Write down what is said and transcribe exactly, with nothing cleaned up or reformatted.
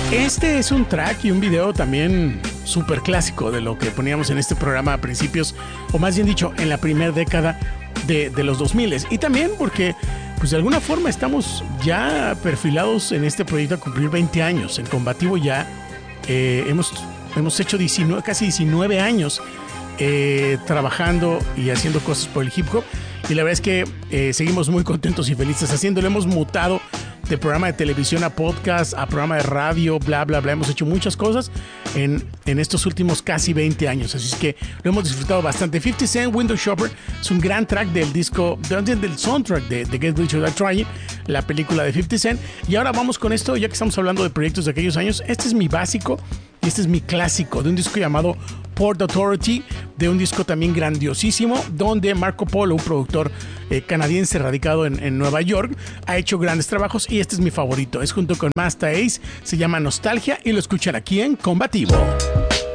Este es un track y un video también súper clásico de lo que poníamos en este programa a principios, o más bien dicho, en la primera década de, de los dos mil. Y también porque, pues de alguna forma estamos ya perfilados en este proyecto a cumplir veinte años. En Combativo ya eh, hemos, hemos hecho diecinueve, casi diecinueve años eh, trabajando y haciendo cosas por el hip hop. Y la verdad es que eh, seguimos muy contentos y felices haciéndolo. Hemos mutado de programa de televisión a podcast, a programa de radio, bla, bla, bla. Hemos hecho muchas cosas en, en estos últimos casi veinte años. Así es que lo hemos disfrutado bastante. fifty Cent, Window Shopper, es un gran track del disco, del soundtrack de, de Get Rich or Die Trying, la película de fifty Cent. Y ahora vamos con esto, ya que estamos hablando de proyectos de aquellos años. Este es mi básico y este es mi clásico de un disco llamado Port Authority, de un disco también grandiosísimo, donde Marco Polo, un productor eh, canadiense radicado en, en Nueva York, ha hecho grandes trabajos y este es mi favorito. Es junto con Masta Ace, se llama Nostalgia y lo escuchan aquí en Combativo.